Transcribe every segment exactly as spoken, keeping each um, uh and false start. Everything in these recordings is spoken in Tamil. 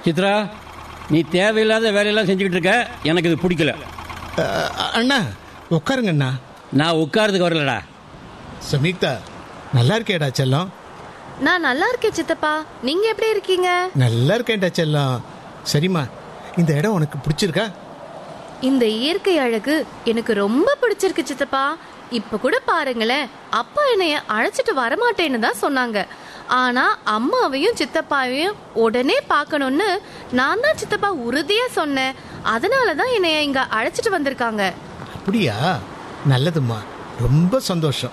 சித்ரா, நீ தேவையில்லாத வேலையெல்லாம் செஞ்சுக்கிட்டு இருக்க, எனக்கு இது பிடிக்கல. அண்ணா உட்காருங்க அண்ணா. நான் உட்கார்றதுக்கு வரலடா. சமீக்தா, நல்லா இருக்கேடா செல்லம்? நான் நல்லா இருக்கேன் சித்தப்பா, நீங்க எப்படி இருக்கீங்க? நல்லா இருக்கேன்டா செல்லம். சரிம்மா, இந்த இடம் உனக்கு பிடிச்சிருக்கா? இந்த இயற்கை அழகு எனக்கு ரொம்ப பிடிச்சிருக்கு சித்தப்பா. இப்ப கூட பாருங்களேன், அப்பா என்னைய அழைச்சிட்டு வரமாட்டேன்னு தான் சொன்னாங்க. ஆனா அம்மாவையும் சித்தப்பாவையும் உடனே பார்க்கணும்னு நான் தான் சித்தப்பா உறுதியா சொன்னேன். அதனாலதான் என்னைய இங்க அழைச்சிட்டு வந்திருக்காங்க. அப்படியா? நல்லதும்மா, ரொம்ப சந்தோஷம்.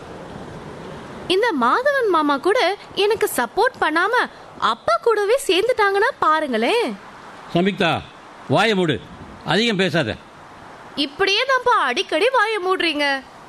இந்த மாதவன் மாமா கூட எனக்கு சப்போர்ட் பண்ணாம அப்பா கூடவே சேர்ந்துட்டாங்கன்னா பாருங்களேன். சமிக்தா, வாயை மூடு, அதிகம் பேசாத. இப்படியே தான்ப்பா அடிக்கடி வாயை மூடுறீங்க.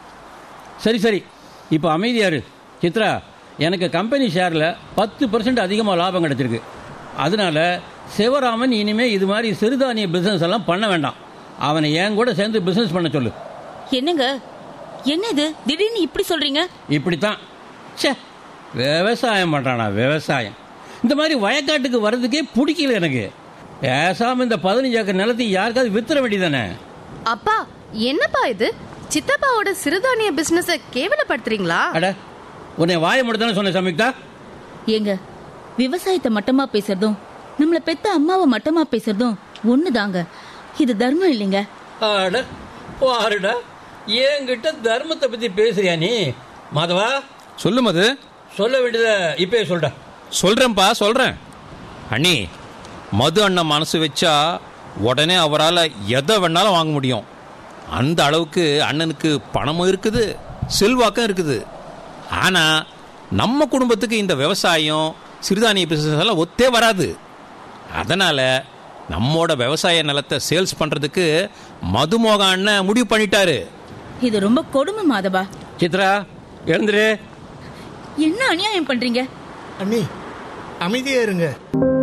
சரி சரி, இப்போ அமைதியாரு. சித்ரா, எனக்கு கம்பெனி ஷேரில் பத்து பர்சன்ட் அதிகமாக லாபம் கிடைச்சிருக்கு. அதனால சிவராமன் இனிமே இது மாதிரி சிறுதானிய பிசினஸ் எல்லாம் பண்ண வேண்டாம். அவனை என் கூட சேர்ந்து பிசினஸ் பண்ண சொல்லு. என்னங்க, என்ன இது திடீர்னு இப்படி சொல்றீங்க? இப்படித்தான். சே, விவசாயம் பண்றானா விவசாயம்? இந்த மாதிரி வயக்காட்டுக்கு வர்றதுக்கே பிடிக்கல எனக்கு. பேசாம இந்த பதினஞ்சு ஏக்கர் நிலத்தை யாருக்காவது வித்துற வேண்டியதானே. அப்பா, என்னப்பா இது? சித்தப்பாவோட சிறுதானிய பிசினஸ் கேவலப்படுத்துறீங்களா? அட, உன்னை வாய மட்டும் சொன்ன சமிக்தா. ஏங்க, விவசாயத்தை மட்டமா பேசுறதும் நம்மள பெத்த அம்மாவை மட்டமா பேசுறதும் ஒண்ணுதாங்க. இது தர்மம் இல்லைங்க. அட பாருடா, என்கிட்ட தர்மத்தை பத்தி பேசுறியா நீ? மாதவா, சொல்லு மது. சொல்ல வேண்டியத இப்பே சொல்ற. சொல்றேன்ப்பா, சொல்றேன். அண்ணி, மது அண்ணன் மனசு வச்சா உடனே அவரால் எதை வேணாலும் வாங்க முடியும். அந்த அளவுக்கு அண்ணனுக்கு பணமும் இருக்குது, செல்வாக்கம் இருக்குது. ஆனால் நம்ம குடும்பத்துக்கு இந்த விவசாயம் சிறுதானிய பிசினஸ் எல்லாம் ஒத்தே வராது. அதனால் நம்மோட விவசாய நிலத்தை சேல்ஸ் பண்ணுறதுக்கு மதுமோக அண்ணன் முடிவு பண்ணிட்டாரு. இது ரொம்ப கொடுமை மாதவா. சித்ரா, எழுந்துரு. என்ன அநியாயம் பண்றீங்க? அண்ணி, அமைதியா இருங்க.